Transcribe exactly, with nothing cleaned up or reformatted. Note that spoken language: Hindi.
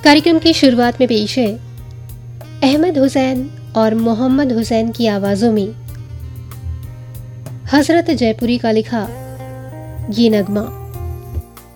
कार्यक्रम की शुरुआत में पेश है अहमद हुसैन और मोहम्मद हुसैन की आवाज़ों में हज़रत जयपुरी का लिखा ये नगमा।